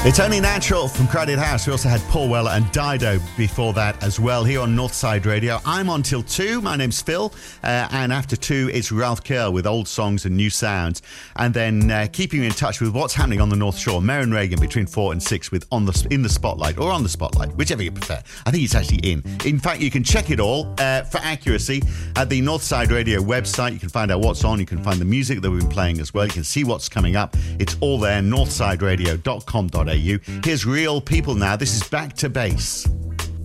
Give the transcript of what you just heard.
It's Only Natural from Crowded House. We also had Paul Weller and Dido before that as well here on Northside Radio. I'm on till 2. My name's Phil. And after 2, it's Ralph Kerr with old songs and new sounds. And then keeping you in touch with what's happening on the North Shore. Merrin Reagan between 4 and 6 with In the Spotlight or On the Spotlight, whichever you prefer. I think it's actually in. In fact, you can check it all for accuracy at the Northside Radio website. You can find out what's on. You can find the music that we've been playing as well. You can see what's coming up. It's all there, northsideradio.com.au. Here's Real People now. This is Back to Base.